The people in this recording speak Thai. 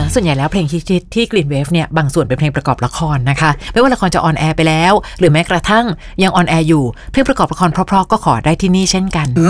ส่วนใหญ่แล้วเพลงฮิตที่ Green Wave เนี่ยบางส่วนเป็นเพลงประกอบละครนะคะไม่ว่าละครจะออนแอร์ไปแล้วหรือแม้กระทั่งยังออนแอร์อยู่เพลงประกอบละครเพราะๆก็ขอได้ที่นี่เช่นกัน